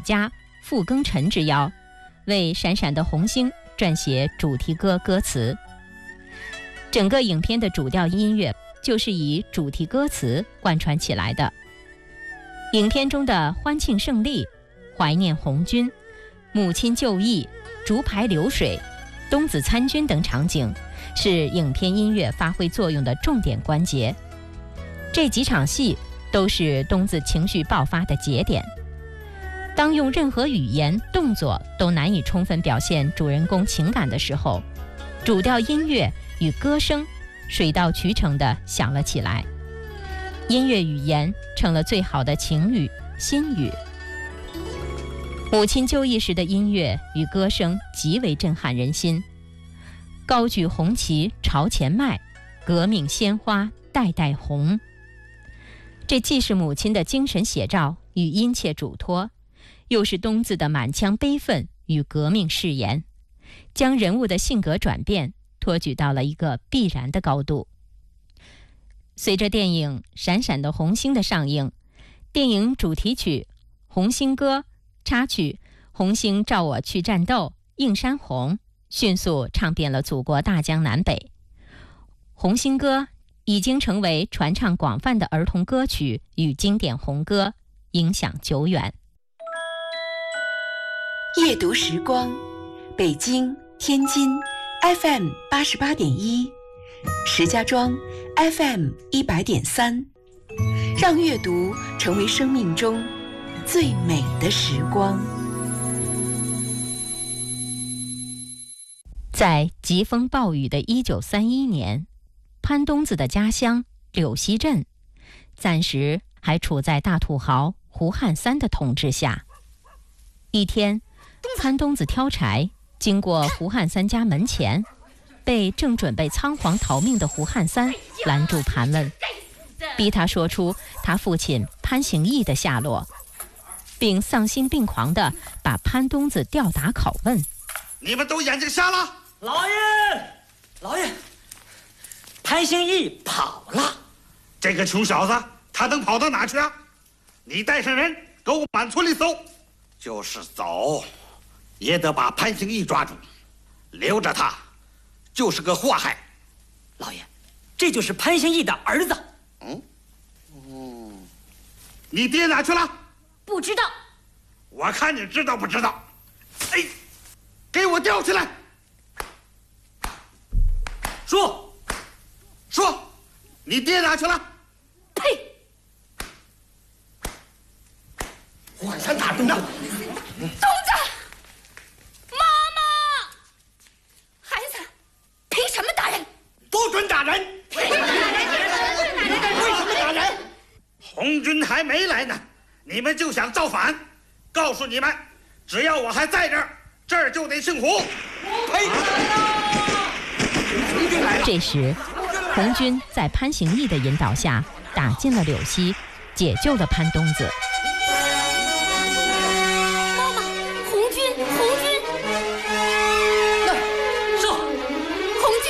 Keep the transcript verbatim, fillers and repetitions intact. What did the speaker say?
家傅庚辰之邀，为闪闪的红星撰写主题歌歌词。整个影片的主调音乐就是以主题歌词贯穿起来的。影片中的欢庆胜利、怀念红军、母亲就义、竹排流水、冬子参军等场景是影片音乐发挥作用的重点关节。这几场戏都是冬子情绪爆发的节点。当用任何语言、动作都难以充分表现主人公情感的时候，主调音乐与歌声水到渠成地响了起来。音乐语言成了最好的情语、心语。母亲就义时的音乐与歌声极为震撼人心。高举红旗朝前迈，革命鲜花代代红。这既是母亲的精神写照与殷切嘱托，又是冬子的满腔悲愤与革命誓言，将人物的性格转变托举到了一个必然的高度。随着电影《闪闪的红星》的上映，电影主题曲《红星歌》插曲《红星照我去战斗》映山红迅速唱遍了祖国大江南北。红星歌已经成为传唱广泛的儿童歌曲与经典红歌，影响久远。 夜读时光，北京、天津 F M 八十八点一，石家庄 F M 一百点三，让阅读成为生命中最美的时光。 在疾风暴雨的一九三一年，潘冬子的家乡柳溪镇暂时还处在大土豪胡汉三的统治下。一天，潘冬子挑柴经过胡汉三家门前，被正准备仓皇逃命的胡汉三拦住盘问，逼他说出他父亲潘行义的下落，并丧心病狂地把潘冬子吊打拷问。 你们都眼睛瞎了？ 老爷，老爷，潘行义跑了。 这个穷小子，他能跑到哪去啊？你带上人给我满村里搜，就是走也得把潘行义抓住，留着他就是个祸害。 老爷，这就是潘行义的儿子。 嗯，哦，你爹哪去了？ 不知道。 我看你知道不知道？哎，给我吊起来！说，说，你爹哪去了？ 呸！ 胡汉三打人呢！ 冬子，妈妈，孩子，凭什么打人？ 不准打人！ 为什么打人？ 为什么打人？红军还没来呢，你们就想造反？告诉你们，只要我还在这儿，这儿就得姓胡。呸！ 这时，红军在潘行义的引导下打进了柳溪，解救了潘冬子。